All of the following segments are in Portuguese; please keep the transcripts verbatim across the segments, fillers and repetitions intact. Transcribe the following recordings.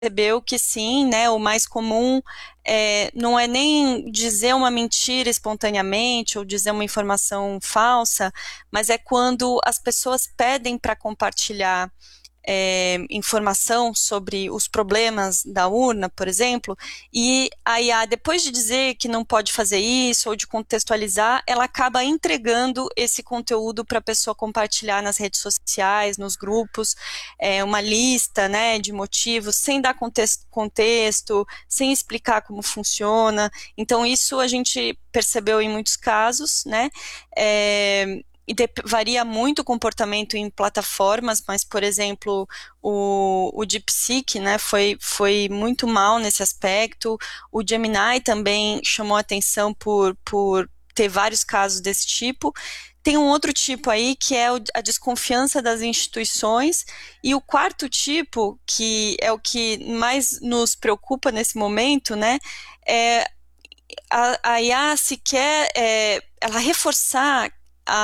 percebeu que sim, né, o mais comum é, não é nem dizer uma mentira espontaneamente ou dizer uma informação falsa, mas é quando as pessoas pedem para compartilhar é, informação sobre os problemas da urna, por exemplo, e a I A, depois de dizer que não pode fazer isso ou de contextualizar, ela acaba entregando esse conteúdo para a pessoa compartilhar nas redes sociais, nos grupos, é, uma lista, né, de motivos, sem dar contexto, contexto, sem explicar como funciona. Então, isso a gente percebeu em muitos casos, né? É, e de, varia muito o comportamento em plataformas, mas, por exemplo, o, o DeepSeek, né, foi, foi muito mal nesse aspecto. O Gemini também chamou atenção por, por ter vários casos desse tipo. Tem um outro tipo aí que é a desconfiança das instituições, e o quarto tipo, que é o que mais nos preocupa nesse momento, né, é a, a I A se quer é, ela reforçar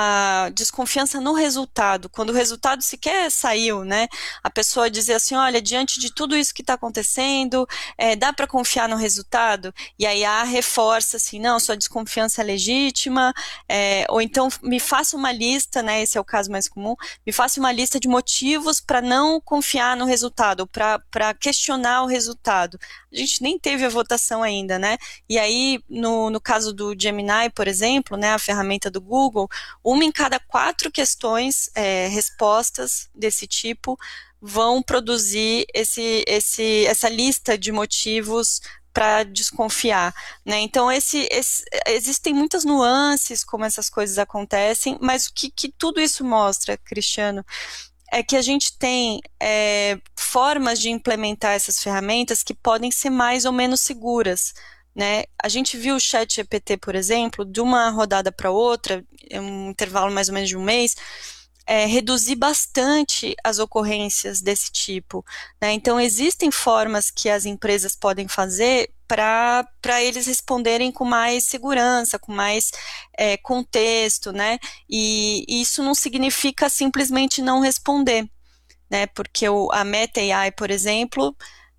a desconfiança no resultado, quando o resultado sequer saiu, né? A pessoa dizer assim, olha, diante de tudo isso que está acontecendo, é, dá para confiar no resultado? E aí a reforça assim, não, sua desconfiança é legítima, é, ou então me faça uma lista, né? Esse é o caso mais comum, me faça uma lista de motivos para não confiar no resultado, para questionar o resultado. A gente nem teve a votação ainda, né? E aí, no, no caso do Gemini, por exemplo, né, a ferramenta do Google, uma em cada quatro questões, é, respostas desse tipo, vão produzir esse, esse, essa lista de motivos para desconfiar, né? Então, esse, esse, existem muitas nuances como essas coisas acontecem, mas o que, que tudo isso mostra, Cristiano, é que a gente tem é, formas de implementar essas ferramentas que podem ser mais ou menos seguras, né? A gente viu o chat G P T, por exemplo, de uma rodada para outra, um intervalo mais ou menos de um mês, é, reduzir bastante as ocorrências desse tipo, né? Então, existem formas que as empresas podem fazer para para eles responderem com mais segurança, com mais é, contexto, né? E, e isso não significa simplesmente não responder, né? Porque o, a Meta A I, por exemplo,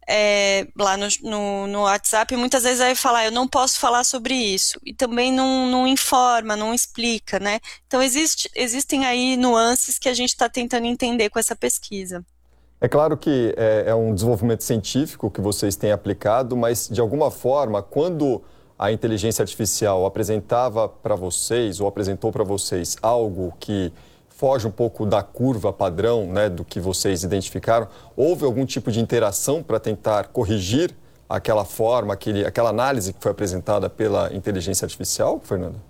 é, lá no, no, no WhatsApp, muitas vezes vai falar, eu não posso falar sobre isso, e também não, não informa, não explica, né? Então existe, existem aí nuances que a gente está tentando entender com essa pesquisa. É claro que é, é um desenvolvimento científico que vocês têm aplicado, mas de alguma forma, quando a inteligência artificial apresentava para vocês ou apresentou para vocês algo que foge um pouco da curva padrão, né, do que vocês identificaram, houve algum tipo de interação para tentar corrigir aquela forma, aquele, aquela análise que foi apresentada pela inteligência artificial, Fernanda?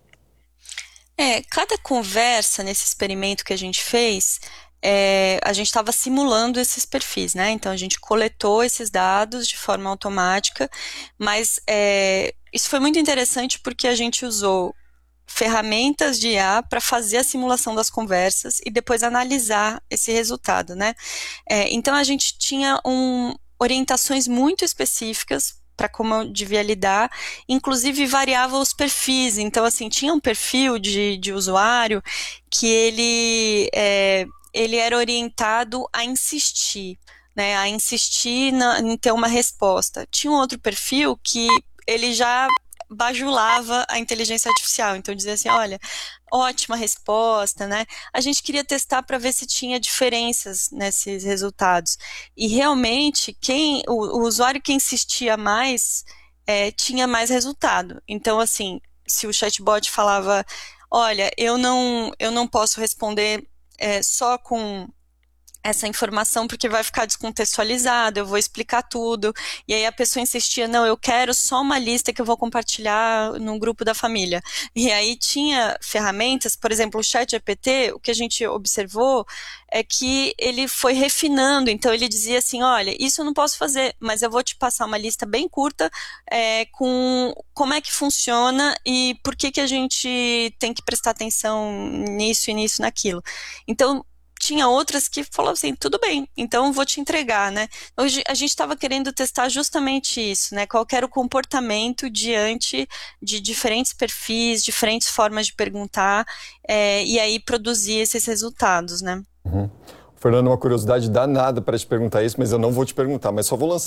É, cada conversa nesse experimento que a gente fez, é, a gente estava simulando esses perfis, né? Então a gente coletou esses dados de forma automática, mas é, isso foi muito interessante porque a gente usou ferramentas de I A para fazer a simulação das conversas e depois analisar esse resultado, né? É, então a gente tinha um, orientações muito específicas para como eu devia lidar, inclusive variava os perfis. Então, assim, tinha um perfil de, de usuário que ele, é, ele era orientado a insistir, né, a insistir na, em ter uma resposta. Tinha um outro perfil que ele já bajulava a inteligência artificial, então dizia assim, olha, ótima resposta, né? A gente queria testar para ver se tinha diferenças nesses resultados. E realmente, quem o, o usuário que insistia mais é, tinha mais resultado. Então, assim, se o chatbot falava, olha, eu não, eu não posso responder é, só com essa informação porque vai ficar descontextualizado, eu vou explicar tudo. E aí a pessoa insistia, não, eu quero só uma lista que eu vou compartilhar no grupo da família. E aí tinha ferramentas, por exemplo, o chat G P T, o que a gente observou é que ele foi refinando, então ele dizia assim, olha, isso eu não posso fazer, mas eu vou te passar uma lista bem curta é, com como é que funciona e por que que a gente tem que prestar atenção nisso e nisso, naquilo. Então, tinha outras que falavam assim, tudo bem, então vou te entregar, né? Hoje a gente estava querendo testar justamente isso, né? Qual era o comportamento diante de diferentes perfis, diferentes formas de perguntar, é, e aí produzir esses resultados, né? Uhum. Fernando, uma curiosidade danada para te perguntar isso, mas eu não vou te perguntar, mas só vou lançar